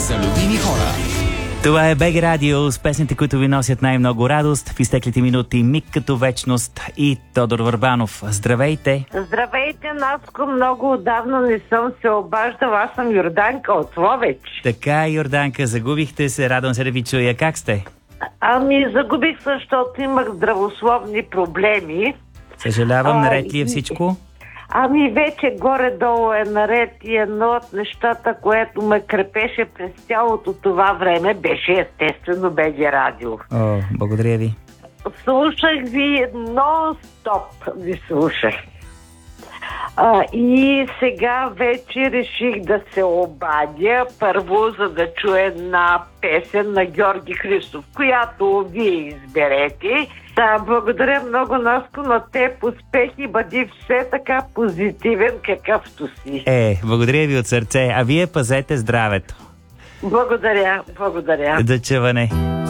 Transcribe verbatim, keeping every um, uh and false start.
за любими хора. Това е БГ Радио с песните, които ви носят най-много радост в изтеклите минути. Миг като вечност и Тодор Върбанов. Здравейте! Здравейте, Наско! Много отдавна не съм се обаждала. Аз съм Йорданка от Ловеч. Така, Йорданка, загубихте се. Радвам се да ви чуя. Как сте? Ами, загубих, защото имах здравословни проблеми. Съжалявам, наред ли е всичко? Ами вече горе-долу е наред и едно от нещата, което ме крепеше през цялото това време, беше естествено БГ Радио. О, благодаря ви. Слушах ви, нон-стоп ви слушах. А, и сега вече реших да се обадя първо, за да чуя една песен на Георги Христов, която вие изберете. Да, благодаря много, Наско, на теб успех и бъди все така позитивен, какъвто си. Е, благодаря ви от сърце, а вие пазете здравето. Благодаря, благодаря. До чуване.